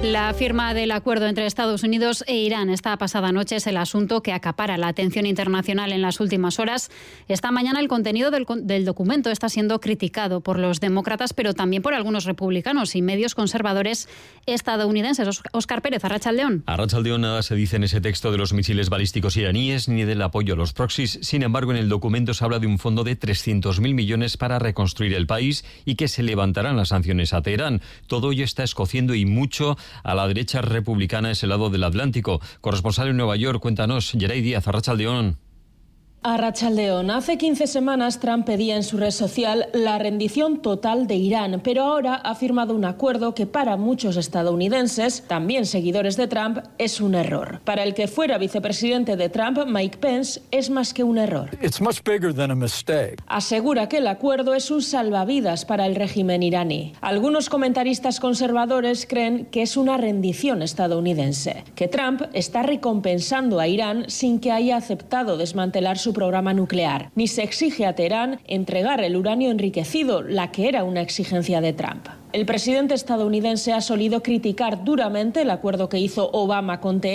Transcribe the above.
La firma del acuerdo entre Estados Unidos e Irán esta pasada noche es el asunto que acapara la atención internacional en las últimas horas. Esta mañana el contenido del documento está siendo criticado por los demócratas, pero también por algunos republicanos y medios conservadores estadounidenses. Óscar Pérez, Arratsaldeón. Arratsaldeón, nada se dice en ese texto de los misiles balísticos iraníes ni del apoyo a los proxies. Sin embargo, en el documento se habla de un fondo de 300.000 millones para reconstruir el país y que se levantarán las sanciones a Teherán. Todo ello está escociendo y mucho a la derecha republicana, ese lado del Atlántico. Corresponsal en Nueva York, cuéntanos, Yeray Díaz, Arratsaldeón. Arratsaldeón. Hace 15 semanas Trump pedía en su red social la rendición total de Irán, pero ahora ha firmado un acuerdo que para muchos estadounidenses, también seguidores de Trump, es un error. Para el que fuera vicepresidente de Trump, Mike Pence, es más que un error. Asegura que el acuerdo es un salvavidas para el régimen iraní. Algunos comentaristas conservadores creen que es una rendición estadounidense, que Trump está recompensando a Irán sin que haya aceptado desmantelar su programa nuclear, ni se exige a Teherán entregar el uranio enriquecido, la que era una exigencia de Trump. El presidente estadounidense ha solido criticar duramente el acuerdo que hizo Obama con Teherán